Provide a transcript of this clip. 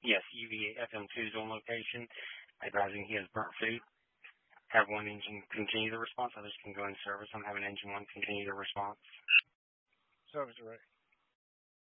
Yes, UV FM2 zone location. Advising he has burnt food. Have one engine continue the response. Others can go in service. I'm having engine one continue the response. Service right.